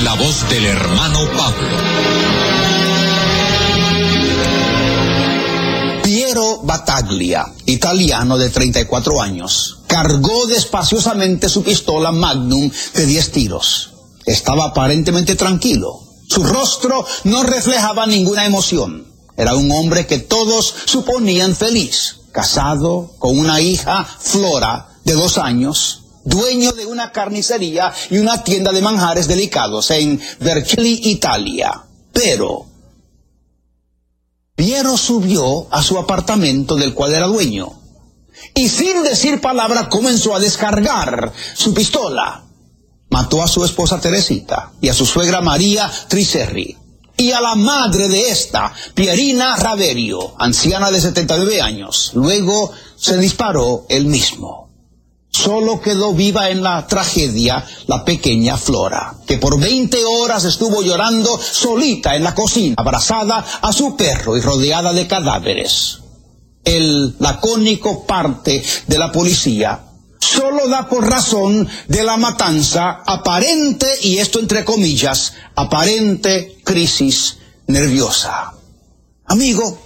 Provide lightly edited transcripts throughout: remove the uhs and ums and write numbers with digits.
la voz del hermano Pablo. Piero Battaglia, italiano de 34 años, cargó despaciosamente su pistola Magnum de 10 tiros. Estaba aparentemente tranquilo. Su rostro no reflejaba ninguna emoción. Era un hombre que todos suponían feliz, casado con una hija, Flora, de 2 años, dueño de una carnicería y una tienda de manjares delicados en Vercelli, Italia. Pero Piero subió a su apartamento del cual era dueño y sin decir palabra comenzó a descargar su pistola. Mató a su esposa Teresita y a su suegra María Tricerri y a la madre de esta, Pierina Raverio, anciana de 79 años. Luego se disparó él mismo. Solo quedó viva en la tragedia la pequeña Flora, que por 20 horas estuvo llorando solita en la cocina, abrazada a su perro y rodeada de cadáveres. El lacónico parte de la policía solo da por razón de la matanza aparente, y esto entre comillas, aparente crisis nerviosa. Amigo,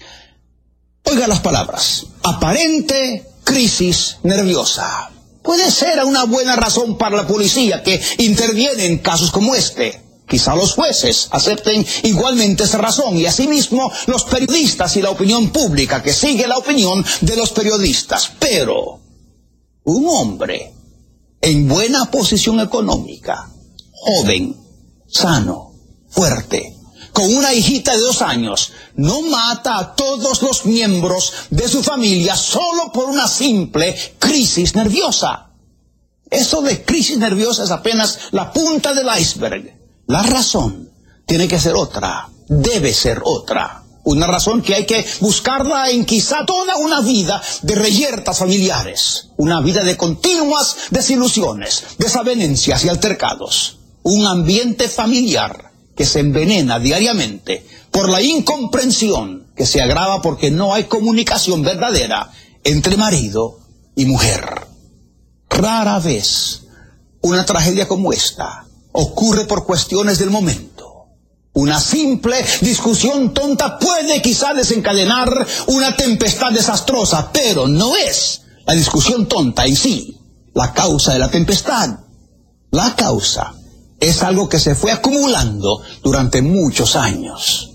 oiga las palabras, aparente crisis nerviosa. Puede ser una buena razón para la policía que interviene en casos como este. Quizá los jueces acepten igualmente esa razón, y asimismo los periodistas y la opinión pública que sigue la opinión de los periodistas. Pero un hombre en buena posición económica, joven, sano, fuerte, con una hijita de 2 años, no mata a todos los miembros de su familia solo por una simple crisis nerviosa. Eso de crisis nerviosa es apenas la punta del iceberg. La razón tiene que ser otra, debe ser otra. Una razón que hay que buscarla en quizá toda una vida de reyertas familiares, una vida de continuas desilusiones, desavenencias y altercados, un ambiente familiar que se envenena diariamente por la incomprensión que se agrava porque no hay comunicación verdadera entre marido y mujer. Rara vez una tragedia como esta ocurre por cuestiones del momento. Una simple discusión tonta puede quizá desencadenar una tempestad desastrosa, pero no es la discusión tonta en sí la causa de la tempestad. La causa es algo que se fue acumulando durante muchos años.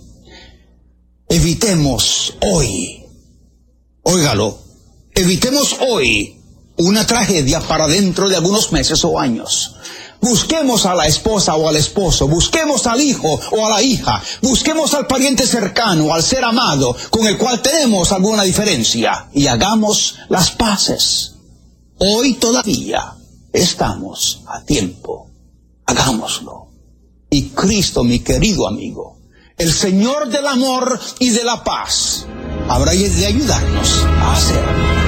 Evitemos hoy, óigalo, evitemos hoy una tragedia para dentro de algunos meses o años. Busquemos a la esposa o al esposo, busquemos al hijo o a la hija, busquemos al pariente cercano, al ser amado con el cual tenemos alguna diferencia, y hagamos las paces. Hoy todavía estamos a tiempo. Hagámoslo. Y Cristo, mi querido amigo, el Señor del amor y de la paz, habrá de ayudarnos a hacerlo.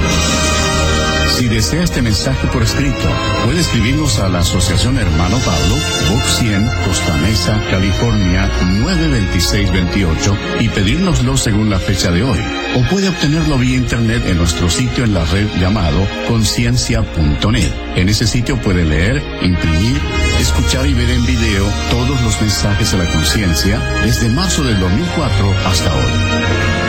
Si desea este mensaje por escrito, puede escribirnos a la Asociación Hermano Pablo, Box 100, Costa Mesa, California, 92628, y pedírnoslo según la fecha de hoy. O puede obtenerlo vía internet en nuestro sitio en la red llamado conciencia.net. En ese sitio puede leer, imprimir, escuchar y ver en video todos los mensajes de la conciencia desde marzo del 2004 hasta hoy.